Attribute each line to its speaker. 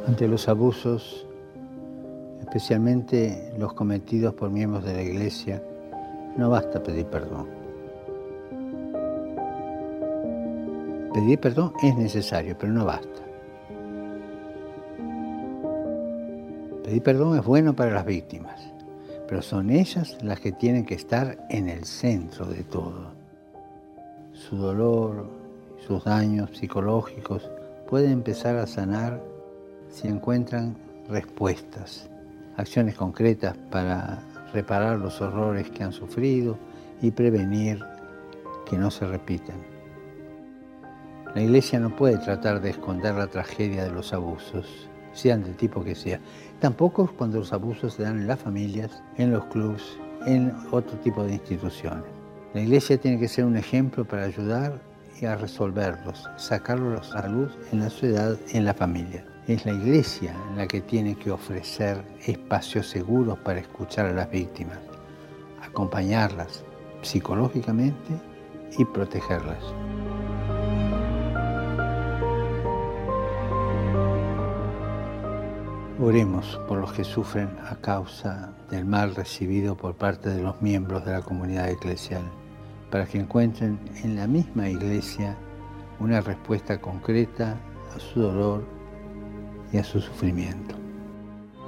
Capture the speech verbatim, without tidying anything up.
Speaker 1: Ante los abusos, especialmente los cometidos por miembros de la Iglesia, no basta pedir perdón. Pedir perdón es necesario, pero no basta. Pedir perdón es bueno para las víctimas, pero son ellas las que tienen que estar en el centro de todo. Su dolor, sus daños psicológicos pueden empezar a sanar si encuentran respuestas, acciones concretas para reparar los horrores que han sufrido y prevenir que no se repitan. La Iglesia no puede tratar de esconder la tragedia de los abusos, sean del tipo que sea. Tampoco cuando los abusos se dan en las familias, en los clubes, en otro tipo de instituciones. La Iglesia tiene que ser un ejemplo para ayudar y a resolverlos, sacarlos a la luz en la sociedad, en la familia. Es la Iglesia la que tiene que ofrecer espacios seguros para escuchar a las víctimas, acompañarlas psicológicamente y protegerlas. Oremos por los que sufren a causa del mal recibido por parte de los miembros de la comunidad eclesial, para que encuentren en la misma Iglesia una respuesta concreta a su dolor y a su sufrimiento.